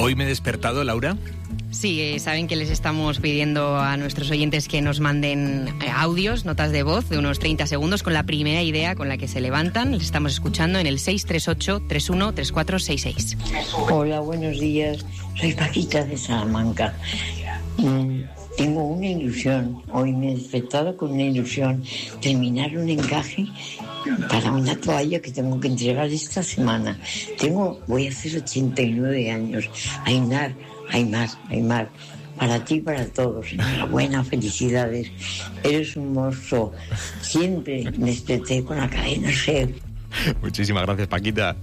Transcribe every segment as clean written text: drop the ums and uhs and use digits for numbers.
¿Hoy me he despertado, Laura? Sí, saben que les estamos pidiendo a nuestros oyentes que nos manden audios, notas de voz de unos 30 segundos con la primera idea con la que se levantan. Les estamos escuchando en el 638-313466. Hola, buenos días. Soy Paquita de Salamanca. Tengo una ilusión. Hoy me he despertado con una ilusión. Terminar un encaje para una toalla que tengo que entregar esta semana. Voy a hacer 89 años. Aymar, para ti y para todos. Enhorabuena, felicidades. Eres un monstruo. Siempre me desperté con la cadena SER. Muchísimas gracias, Paquita.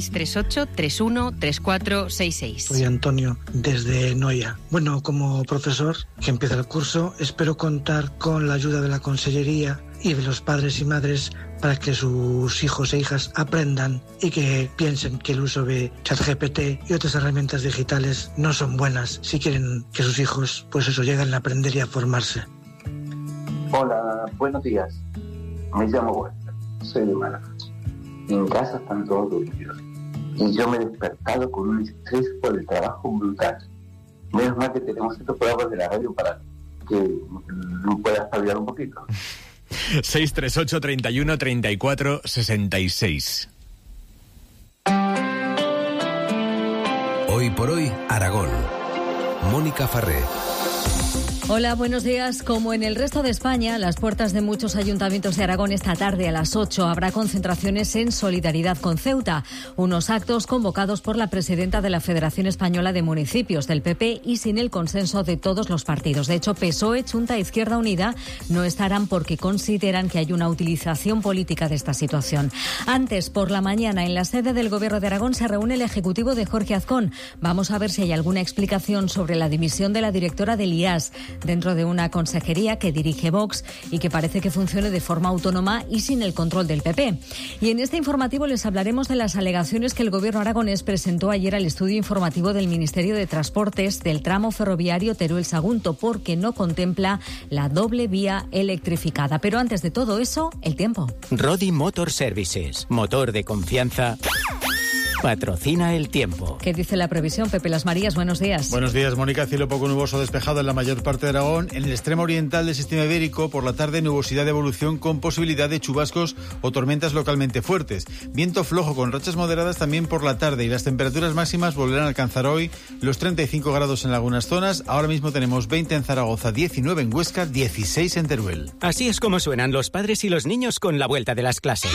638-313466. Soy Antonio, desde Noia. Bueno, como profesor que empieza el curso, espero contar con la ayuda de la Consellería y de los padres y madres para que sus hijos e hijas aprendan y que piensen que el uso de ChatGPT y otras herramientas digitales no son buenas si quieren que sus hijos, lleguen a aprender y a formarse. Hola, buenos días. Me llamo Walter, soy de Málaga. En casa están todos dormidos y yo me he despertado con un estrés por el trabajo brutal. Menos mal que tenemos estos programas de la radio para que me pueda espabilar un poquito. 638-31-34-66. Hoy por hoy, Aragón. Mónica Farré. Hola, buenos días. Como en el resto de España, las puertas de muchos ayuntamientos de Aragón esta tarde a las 8 habrá concentraciones en solidaridad con Ceuta. Unos actos convocados por la presidenta de la Federación Española de Municipios, del PP, y sin el consenso de todos los partidos. De hecho, PSOE, Chunta e Izquierda Unida no estarán porque consideran que hay una utilización política de esta situación. Antes, por la mañana, en la sede del Gobierno de Aragón se reúne el ejecutivo de Jorge Azcón. Vamos a ver si hay alguna explicación sobre la dimisión de la directora del IAS, dentro de una consejería que dirige Vox y que parece que funcione de forma autónoma y sin el control del PP. Y en este informativo les hablaremos de las alegaciones que el Gobierno aragonés presentó ayer al estudio informativo del Ministerio de Transportes del tramo ferroviario Teruel-Sagunto, porque no contempla la doble vía electrificada. Pero antes de todo eso, el tiempo. Rodi Motor Services, motor de confianza, patrocina el tiempo. ¿Qué dice la previsión? Pepe Las Marías, buenos días. Buenos días, Mónica. Cielo poco nuboso despejado en la mayor parte de Aragón. En el extremo oriental del sistema ibérico, por la tarde, nubosidad de evolución con posibilidad de chubascos o tormentas localmente fuertes. Viento flojo con rachas moderadas también por la tarde, y las temperaturas máximas volverán a alcanzar hoy los 35 grados en algunas zonas. Ahora mismo tenemos 20 en Zaragoza, 19 en Huesca, 16 en Teruel. Así es como suenan los padres y los niños con la vuelta de las clases.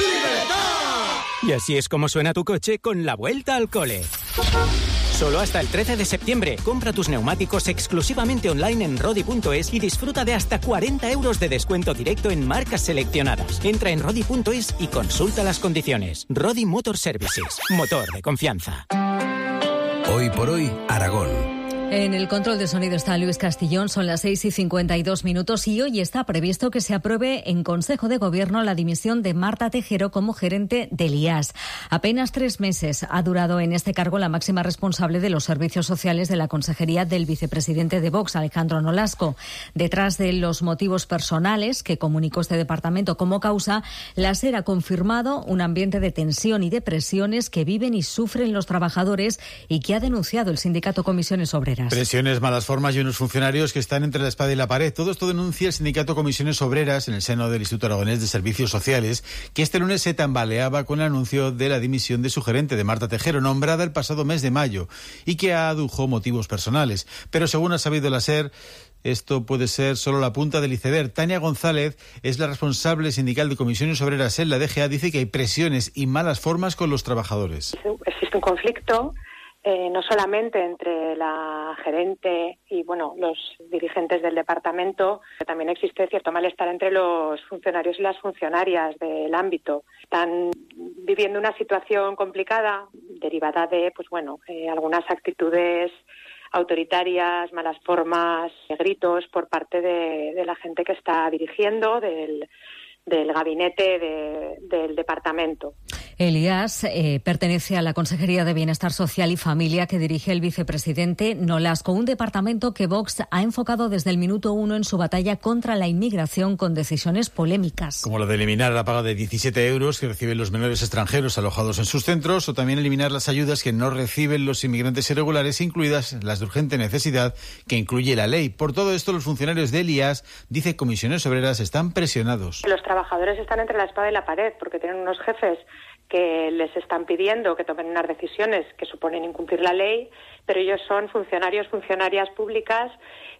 Y así es como suena tu coche con la vuelta al cole. Solo hasta el 13 de septiembre. Compra tus neumáticos exclusivamente online en Rodi.es y disfruta de hasta 40 euros de descuento directo en marcas seleccionadas. Entra en Rodi.es y consulta las condiciones. Rodi Motor Services. Motor de confianza. Hoy por hoy, Aragón. En el control de sonido está Luis Castillón, son las 6:52 y hoy está previsto que se apruebe en Consejo de Gobierno la dimisión de Marta Tejero como gerente del IAS. Apenas 3 meses ha durado en este cargo la máxima responsable de los servicios sociales de la consejería del vicepresidente de Vox, Alejandro Nolasco. Detrás de los motivos personales que comunicó este departamento como causa, la SER ha confirmado un ambiente de tensión y de presiones que viven y sufren los trabajadores y que ha denunciado el sindicato Comisiones Obreras. Presiones, malas formas y unos funcionarios que están entre la espada y la pared. Todo esto denuncia el sindicato Comisiones Obreras en el seno del Instituto Aragonés de Servicios Sociales, que este lunes se tambaleaba con el anuncio de la dimisión de su gerente, de Marta Tejero, nombrada el pasado mes de mayo, y que adujo motivos personales. Pero según ha sabido la SER, esto puede ser solo la punta del iceberg. Tania González es la responsable sindical de Comisiones Obreras en la DGA. Dice que hay presiones y malas formas con los trabajadores. Existe un conflicto no solamente entre la gerente y los dirigentes del departamento, también existe cierto malestar entre los funcionarios y las funcionarias del ámbito. Están viviendo una situación complicada derivada de algunas actitudes autoritarias, malas formas, gritos por parte de la gente que está dirigiendo, del del gabinete del departamento. Elías pertenece a la Consejería de Bienestar Social y Familia que dirige el vicepresidente Nolasco, un departamento que Vox ha enfocado desde el minuto 1 en su batalla contra la inmigración con decisiones polémicas. Como la de eliminar la paga de 17 euros que reciben los menores extranjeros alojados en sus centros, o también eliminar las ayudas que no reciben los inmigrantes irregulares, incluidas las de urgente necesidad que incluye la ley. Por todo esto, los funcionarios de Elías, dice Comisiones Obreras, están presionados. Los trabajadores están entre la espada y la pared porque tienen unos jefes que les están pidiendo que tomen unas decisiones que suponen incumplir la ley, pero ellos son funcionarias públicas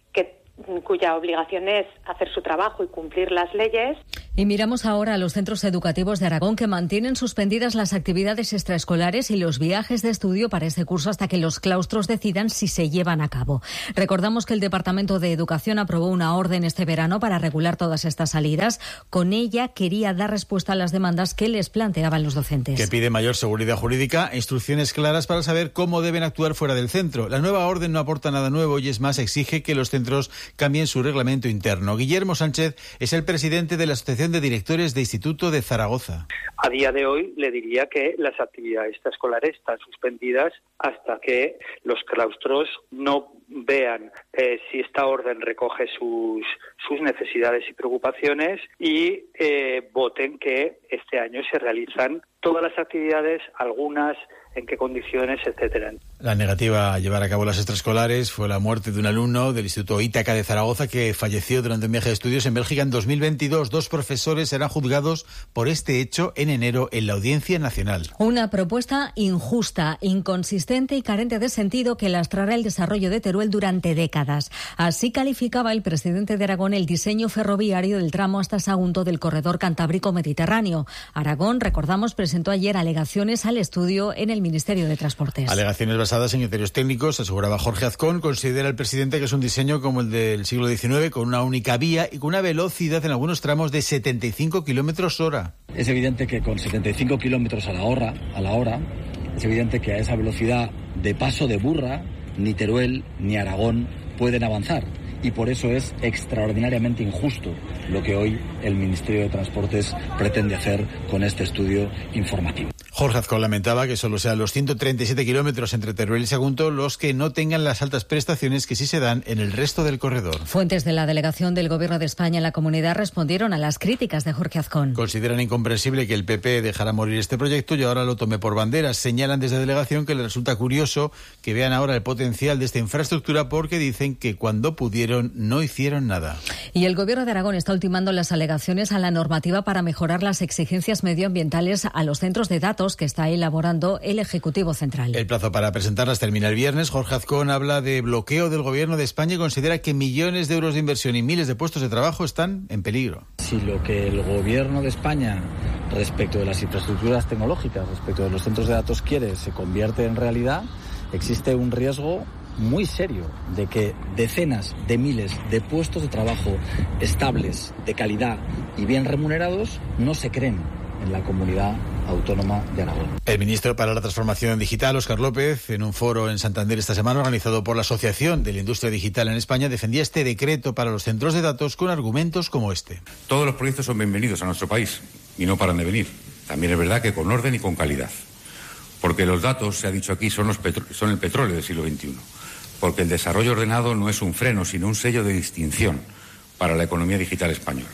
cuya obligación es hacer su trabajo y cumplir las leyes. Y miramos ahora a los centros educativos de Aragón que mantienen suspendidas las actividades extraescolares y los viajes de estudio para este curso hasta que los claustros decidan si se llevan a cabo. Recordamos que el Departamento de Educación aprobó una orden este verano para regular todas estas salidas. Con ella quería dar respuesta a las demandas que les planteaban los docentes. Que pide mayor seguridad jurídica e instrucciones claras para saber cómo deben actuar fuera del centro. La nueva orden no aporta nada nuevo y es más, exige que los centros cambien su reglamento interno. Guillermo Sánchez es el presidente de la Asociación de Directores de Instituto de Zaragoza. A día de hoy le diría que las actividades extraescolares están suspendidas hasta que los claustros no vean si esta orden recoge sus necesidades y preocupaciones y voten que este año se realizan todas las actividades, algunas en qué condiciones, etcétera. La negativa a llevar a cabo las extraescolares fue la muerte de un alumno del Instituto Ítaca de Zaragoza que falleció durante un viaje de estudios en Bélgica en 2022. 2 profesores serán juzgados por este hecho en enero en la Audiencia Nacional. Una propuesta injusta, inconsistente y carente de sentido que lastrará el desarrollo de Teruel durante décadas. Así calificaba el presidente de Aragón el diseño ferroviario del tramo hasta Sagunto del corredor Cantábrico Mediterráneo. Aragón, recordamos, presentó ayer alegaciones al estudio en el Ministerio de Transportes. Alegaciones basadas en criterios técnicos, aseguraba Jorge Azcón. Considera el presidente que es un diseño como el del siglo XIX, con una única vía y con una velocidad en algunos tramos de 75 kilómetros hora. Es evidente que con 75 kilómetros a la hora, es evidente que a esa velocidad de paso de burra, ni Teruel ni Aragón pueden avanzar. Y por eso es extraordinariamente injusto lo que hoy el Ministerio de Transportes pretende hacer con este estudio informativo. Jorge Azcón lamentaba que solo sean los 137 kilómetros entre Teruel y Sagunto los que no tengan las altas prestaciones que sí se dan en el resto del corredor. Fuentes de la delegación del Gobierno de España en la comunidad respondieron a las críticas de Jorge Azcón. Consideran incomprensible que el PP dejara morir este proyecto y ahora lo tome por bandera. Señalan desde delegación que les resulta curioso que vean ahora el potencial de esta infraestructura porque dicen que cuando pudieron no hicieron nada. Y el Gobierno de Aragón está ultimando las alegaciones a la normativa para mejorar las exigencias medioambientales a los centros de datos que está elaborando el Ejecutivo Central. El plazo para presentarlas termina el viernes. Jorge Azcón habla de bloqueo del Gobierno de España y considera que millones de euros de inversión y miles de puestos de trabajo están en peligro. Si lo que el Gobierno de España respecto de las infraestructuras tecnológicas, respecto de los centros de datos quiere, se convierte en realidad, existe un riesgo muy serio de que decenas de miles de puestos de trabajo estables, de calidad y bien remunerados no se creen en la comunidad autónoma de Aragón. El ministro para la Transformación Digital, Óscar López, en un foro en Santander esta semana organizado por la Asociación de la Industria Digital en España, defendía este decreto para los centros de datos con argumentos como este. Todos los proyectos son bienvenidos a nuestro país y no paran de venir. También es verdad que con orden y con calidad. Porque los datos, se ha dicho aquí, son el petróleo del siglo XXI. Porque el desarrollo ordenado no es un freno, sino un sello de distinción para la economía digital española.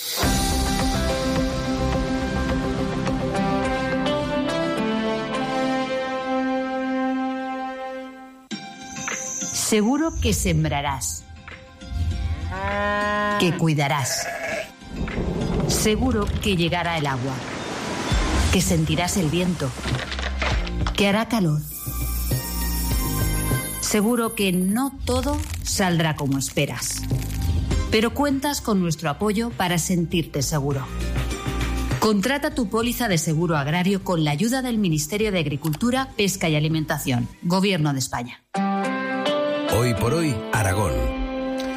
Seguro que sembrarás, que cuidarás. Seguro que llegará el agua, que sentirás el viento, que hará calor. Seguro que no todo saldrá como esperas, pero cuentas con nuestro apoyo para sentirte seguro. Contrata tu póliza de seguro agrario con la ayuda del Ministerio de Agricultura, Pesca y Alimentación, Gobierno de España. Hoy por hoy, Aragón.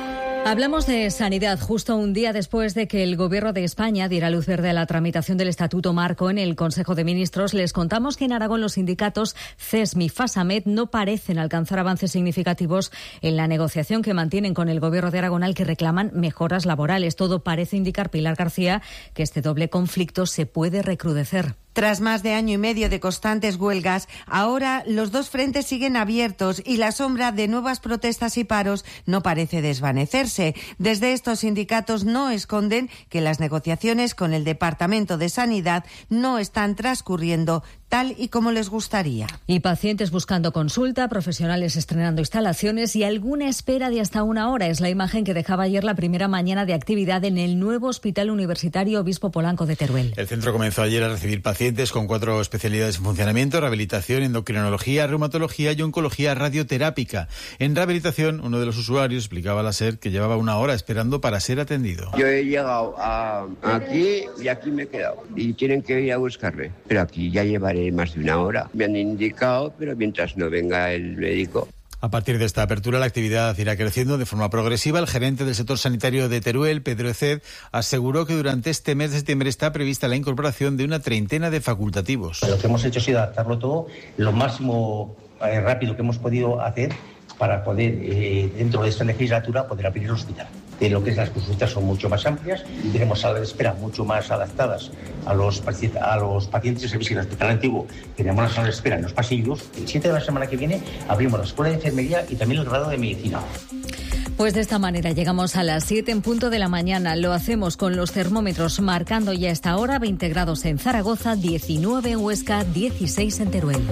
Hablamos de sanidad justo un día después de que el Gobierno de España diera luz verde a la tramitación del Estatuto Marco en el Consejo de Ministros. Les contamos que en Aragón los sindicatos CESMI y FASAMED no parecen alcanzar avances significativos en la negociación que mantienen con el Gobierno de Aragón, al que reclaman mejoras laborales. Todo parece indicar, Pilar García, que este doble conflicto se puede recrudecer. Tras más de año y medio de constantes huelgas, ahora los dos frentes siguen abiertos y la sombra de nuevas protestas y paros no parece desvanecerse. Desde estos sindicatos no esconden que las negociaciones con el Departamento de Sanidad no están transcurriendo tal y como les gustaría. Y pacientes buscando consulta, profesionales estrenando instalaciones y alguna espera de hasta una hora. Es la imagen que dejaba ayer la primera mañana de actividad en el nuevo Hospital Universitario Obispo Polanco de Teruel. El centro comenzó ayer a recibir pacientes con 4 especialidades en funcionamiento: rehabilitación, endocrinología, reumatología y oncología radioterápica. En rehabilitación, uno de los usuarios explicaba a la SER que llevaba una hora esperando para ser atendido. Yo he llegado aquí y aquí me he quedado y tienen que ir a buscarme, pero aquí ya llevaré más de una hora. Me han indicado, pero mientras no venga el médico. A partir de esta apertura, la actividad irá creciendo de forma progresiva. El gerente del sector sanitario de Teruel, Pedro Eced, aseguró que durante este mes de septiembre está prevista la incorporación de una treintena de facultativos. Lo que hemos hecho ha sido adaptarlo todo lo máximo rápido que hemos podido hacer para poder, dentro de esta legislatura, poder abrir el hospital. De lo que es las consultas son mucho más amplias, tenemos salas de espera mucho más adaptadas a los pacientes. Sabéis que en el hospital antiguo tenemos las salas de espera en los pasillos. El 7 de la semana que viene abrimos la escuela de enfermería y también el grado de medicina. Pues de esta manera llegamos a las 7 en punto de la mañana. Lo hacemos con los termómetros marcando ya esta hora 20 grados en Zaragoza, 19 en Huesca, 16 en Teruel.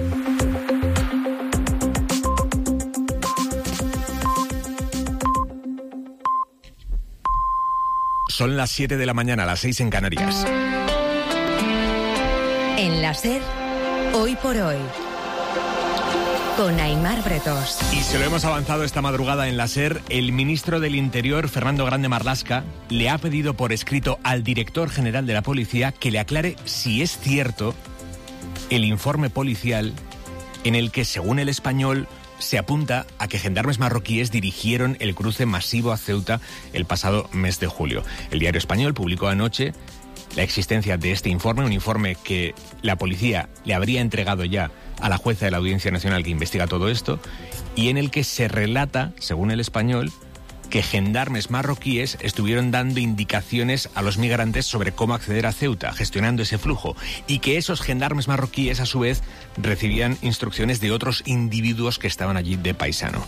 Son las 7 de la mañana, las 6 en Canarias. En la SER, hoy por hoy, con Aimar Bretos. Y se lo hemos avanzado esta madrugada en la SER. El ministro del Interior, Fernando Grande Marlaska, le ha pedido por escrito al director general de la policía que le aclare si es cierto el informe policial en el que, según El Español, se apunta a que gendarmes marroquíes dirigieron el cruce masivo a Ceuta el pasado mes de julio. El Diario Español publicó anoche la existencia de este informe, un informe que la policía le habría entregado ya a la jueza de la Audiencia Nacional que investiga todo esto, y en el que se relata, según El Español, que gendarmes marroquíes estuvieron dando indicaciones a los migrantes sobre cómo acceder a Ceuta, gestionando ese flujo, y que esos gendarmes marroquíes, a su vez, recibían instrucciones de otros individuos que estaban allí de paisano.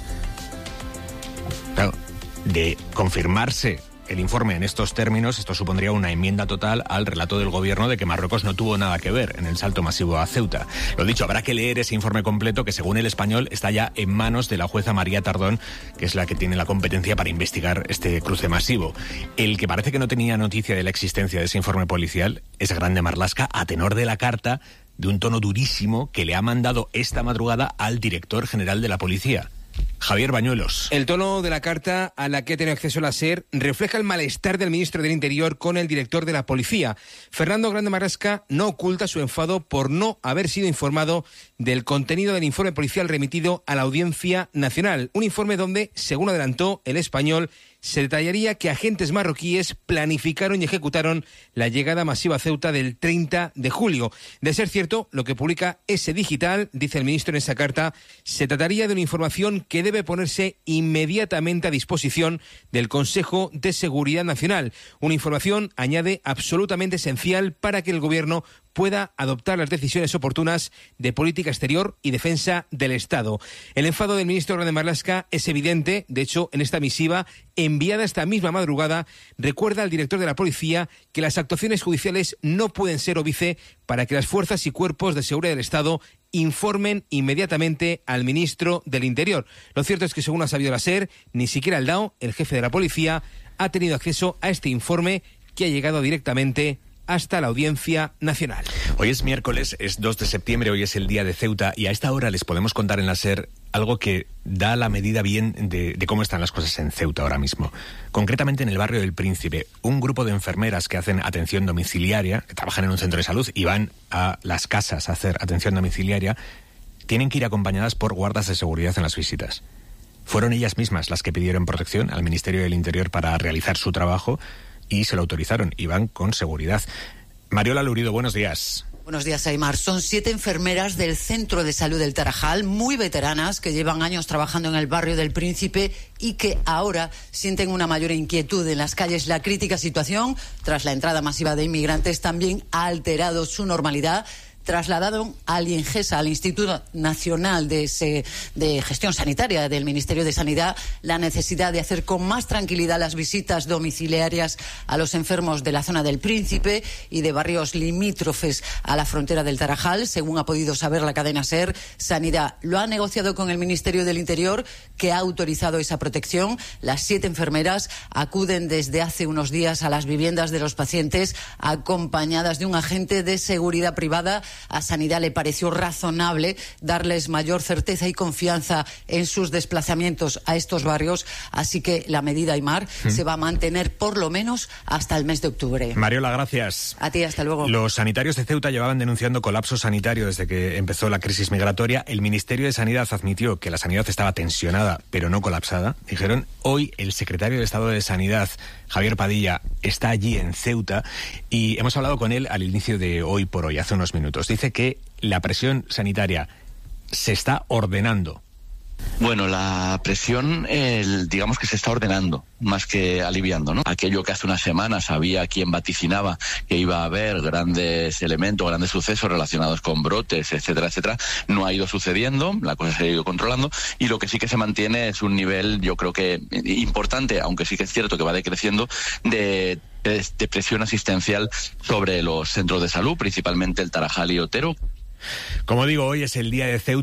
Claro, de confirmarse el informe en estos términos, esto supondría una enmienda total al relato del gobierno de que Marruecos no tuvo nada que ver en el salto masivo a Ceuta. Lo dicho, habrá que leer ese informe completo que, según El Español, está ya en manos de la jueza María Tardón, que es la que tiene la competencia para investigar este cruce masivo. El que parece que no tenía noticia de la existencia de ese informe policial es Grande Marlaska, a tenor de la carta de un tono durísimo que le ha mandado esta madrugada al director general de la policía, Javier Bañuelos. El tono de la carta a la que ha tenido acceso la SER refleja el malestar del ministro del Interior con el director de la policía. Fernando Grande Marlaska no oculta su enfado por no haber sido informado del contenido del informe policial remitido a la Audiencia Nacional. Un informe donde, según adelantó El Español, se detallaría que agentes marroquíes planificaron y ejecutaron la llegada masiva a Ceuta del 30 de julio. De ser cierto, lo que publica ese digital, dice el ministro en esa carta, se trataría de una información que debe ponerse inmediatamente a disposición del Consejo de Seguridad Nacional. Una información, añade, absolutamente esencial para que el Gobierno pueda adoptar las decisiones oportunas de política exterior y defensa del Estado. El enfado del ministro Grande Marlaska es evidente. De hecho, en esta misiva, enviada esta misma madrugada, recuerda al director de la policía que las actuaciones judiciales no pueden ser óbice para que las fuerzas y cuerpos de seguridad del Estado informen inmediatamente al ministro del Interior. Lo cierto es que, según ha sabido la SER, ni siquiera el DAO, el jefe de la policía, ha tenido acceso a este informe que ha llegado directamente hasta la Audiencia Nacional. Hoy es miércoles, es 2 de septiembre, hoy es el día de Ceuta, y a esta hora les podemos contar en la SER algo que da la medida bien de cómo están las cosas en Ceuta ahora mismo. Concretamente en el barrio del Príncipe, un grupo de enfermeras que hacen atención domiciliaria, que trabajan en un centro de salud y van a las casas a hacer atención domiciliaria, tienen que ir acompañadas por guardas de seguridad en las visitas. Fueron ellas mismas las que pidieron protección al Ministerio del Interior para realizar su trabajo y se lo autorizaron, y van con seguridad. Mariola Lurido, buenos días. Buenos días, Aymar. Son 7 enfermeras del Centro de Salud del Tarajal, muy veteranas, que llevan años trabajando en el barrio del Príncipe y que ahora sienten una mayor inquietud en las calles. La crítica situación, tras la entrada masiva de inmigrantes, también ha alterado su normalidad. Trasladaron al INGESA, al Instituto Nacional de Gestión Sanitaria del Ministerio de Sanidad, la necesidad de hacer con más tranquilidad las visitas domiciliarias a los enfermos de la zona del Príncipe y de barrios limítrofes a la frontera del Tarajal. Según ha podido saber la cadena SER, Sanidad lo ha negociado con el Ministerio del Interior, que ha autorizado esa protección. Las 7 enfermeras acuden desde hace unos días a las viviendas de los pacientes acompañadas de un agente de seguridad privada. A Sanidad le pareció razonable darles mayor certeza y confianza en sus desplazamientos a estos barrios, así que la medida, Aymar, se va a mantener por lo menos hasta el mes de octubre. Mariola, gracias. A ti, hasta luego. Los sanitarios de Ceuta llevaban denunciando colapso sanitario desde que empezó la crisis migratoria. El Ministerio de Sanidad admitió que la sanidad estaba tensionada, pero no colapsada. Dijeron, hoy el secretario de Estado de Sanidad, Javier Padilla, está allí en Ceuta y hemos hablado con él al inicio de Hoy por Hoy, hace unos minutos. Dice que la presión sanitaria se está ordenando. Bueno, la presión, digamos que se está ordenando, más que aliviando, ¿no? Aquello que hace unas semanas había quien vaticinaba que iba a haber grandes elementos, grandes sucesos relacionados con brotes, etcétera, etcétera, no ha ido sucediendo, la cosa se ha ido controlando, y lo que sí que se mantiene es un nivel, yo creo que importante, aunque sí que es cierto que va decreciendo, de presión asistencial sobre los centros de salud, principalmente el Tarajal y Otero. Como digo, hoy es el día de Ceuta.